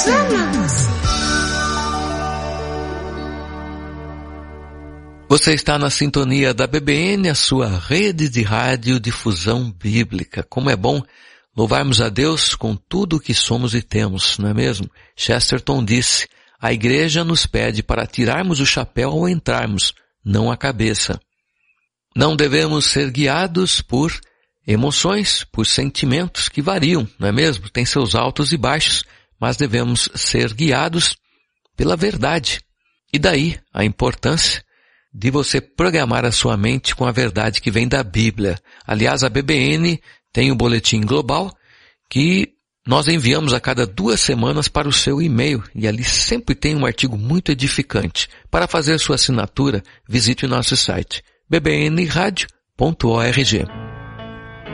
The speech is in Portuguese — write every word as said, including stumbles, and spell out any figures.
Deus ama você. Você está na sintonia da B B N, a sua rede de rádio difusão bíblica. Como é bom louvarmos a Deus com tudo o que somos e temos, não é mesmo? Chesterton disse, a igreja nos pede para tirarmos o chapéu ao entrarmos, não a cabeça. Não devemos ser guiados por emoções, por sentimentos que variam, não é mesmo? Tem seus altos e baixos, mas devemos ser guiados pela verdade. E daí a importância de você programar a sua mente com a verdade que vem da Bíblia. Aliás, a B B N tem o boletim global que nós enviamos a cada duas semanas para o seu e-mail e ali sempre tem um artigo muito edificante. Para fazer sua assinatura, visite o nosso site b b n radio ponto org.